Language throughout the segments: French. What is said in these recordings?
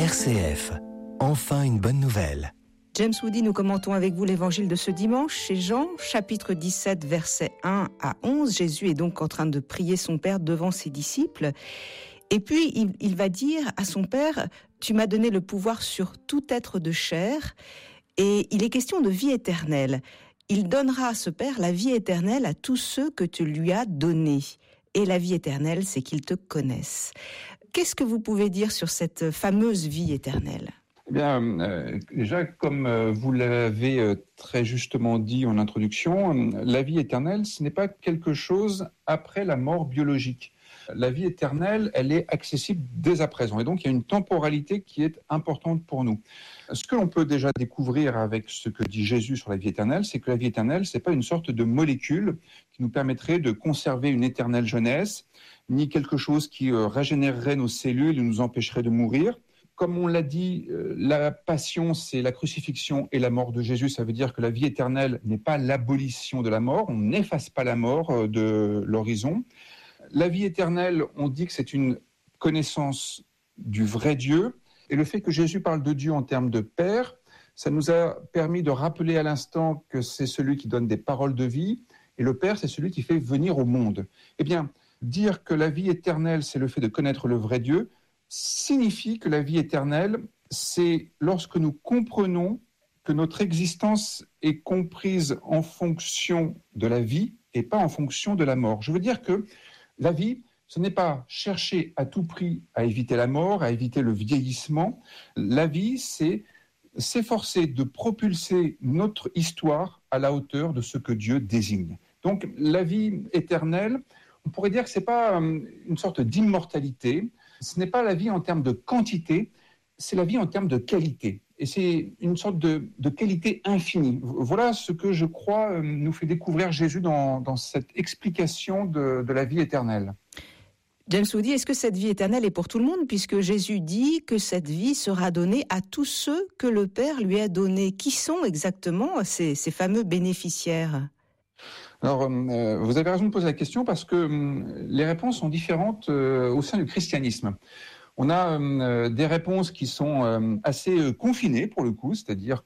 RCF, enfin une bonne nouvelle. James Woody, nous commentons avec vous l'évangile de ce dimanche chez Jean, chapitre 17, versets 1 à 11. Jésus est donc en train de prier son Père devant ses disciples. Et puis, il va dire à son Père, « Tu m'as donné le pouvoir sur tout être de chair. » Et il est question de vie éternelle. Il donnera à ce Père la vie éternelle à tous ceux que tu lui as donnés. Et la vie éternelle, c'est qu'ils te connaissent. Qu'est-ce que vous pouvez dire sur cette fameuse vie éternelle ? Eh bien, déjà, comme vous l'avez très justement dit en introduction, la vie éternelle, ce n'est pas quelque chose après la mort biologique. La vie éternelle, elle est accessible dès à présent. Et donc, il y a une temporalité qui est importante pour nous. Ce que l'on peut déjà découvrir avec ce que dit Jésus sur la vie éternelle, c'est que la vie éternelle, c'est pas une sorte de molécule qui nous permettrait de conserver une éternelle jeunesse, ni quelque chose qui régénérerait nos cellules et nous empêcherait de mourir. Comme on l'a dit, la passion, c'est la crucifixion et la mort de Jésus. Ça veut dire que la vie éternelle n'est pas l'abolition de la mort. On n'efface pas la mort de l'horizon. La vie éternelle, on dit que c'est une connaissance du vrai Dieu. Et le fait que Jésus parle de Dieu en termes de Père, ça nous a permis de rappeler à l'instant que c'est celui qui donne des paroles de vie. Et le Père, c'est celui qui fait venir au monde. Eh bien, dire que la vie éternelle, c'est le fait de connaître le vrai Dieu, signifie que la vie éternelle, c'est lorsque nous comprenons que notre existence est comprise en fonction de la vie et pas en fonction de la mort. Je veux dire que la vie, ce n'est pas chercher à tout prix à éviter la mort, à éviter le vieillissement. La vie, c'est s'efforcer de propulser notre histoire à la hauteur de ce que Dieu désigne. Donc la vie éternelle, on pourrait dire que ce n'est pas une sorte d'immortalité, ce n'est pas la vie en termes de quantité, c'est la vie en termes de qualité. Et c'est une sorte de qualité infinie. Voilà ce que je crois nous fait découvrir Jésus dans cette explication de la vie éternelle. James Woody, est-ce que cette vie éternelle est pour tout le monde, puisque Jésus dit que cette vie sera donnée à tous ceux que le Père lui a donnés? Qui sont exactement ces fameux bénéficiaires? Alors, vous avez raison de poser la question parce que les réponses sont différentes au sein du christianisme. On a des réponses qui sont assez confinées pour le coup, c'est-à-dire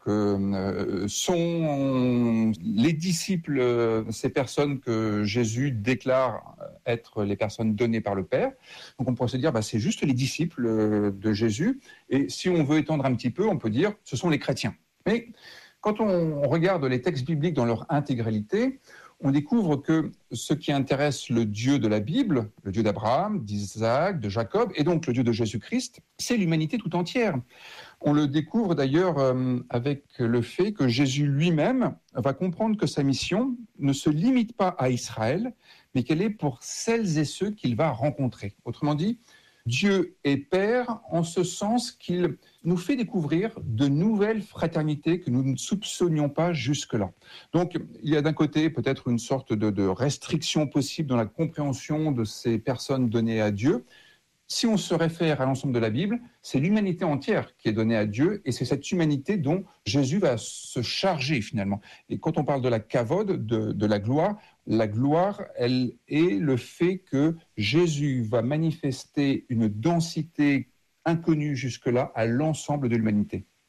que sont les disciples, ces personnes que Jésus déclare être les personnes données par le Père. Donc on pourrait se dire, c'est juste les disciples de Jésus. Et si on veut étendre un petit peu, on peut dire, ce sont les chrétiens. Mais quand on regarde les textes bibliques dans leur intégralité, on découvre que ce qui intéresse le Dieu de la Bible, le Dieu d'Abraham, d'Isaac, de Jacob, et donc le Dieu de Jésus-Christ, c'est l'humanité tout entière. On le découvre d'ailleurs avec le fait que Jésus lui-même va comprendre que sa mission ne se limite pas à Israël, mais qu'elle est pour celles et ceux qu'il va rencontrer. Autrement dit, Dieu est Père en ce sens qu'il nous fait découvrir de nouvelles fraternités que nous ne soupçonnions pas jusque-là. Donc, il y a d'un côté peut-être une sorte de restriction possible dans la compréhension de ces personnes données à Dieu. Si on se réfère à l'ensemble de la Bible, c'est l'humanité entière qui est donnée à Dieu et c'est cette humanité dont Jésus va se charger finalement. Et quand on parle de la kavod, de la gloire, elle est le fait que Jésus va manifester une densité inconnue jusque-là à l'ensemble de l'humanité.